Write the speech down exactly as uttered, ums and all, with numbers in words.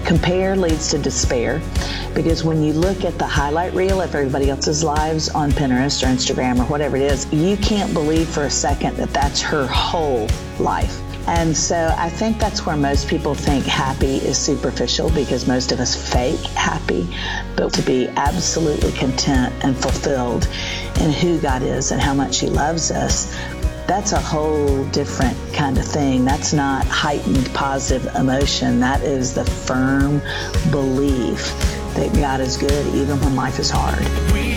Compare leads to despair, because when you look at the highlight reel of everybody else's lives on Pinterest or Instagram or whatever it is, you can't believe for a second that that's her whole life. And so I think that's where most people think happy is superficial, because most of us fake happy. But to be absolutely content and fulfilled in who God is and how much He loves us, that's a whole different kind of thing. That's not heightened positive emotion. That is the firm belief that God is good even when life is hard.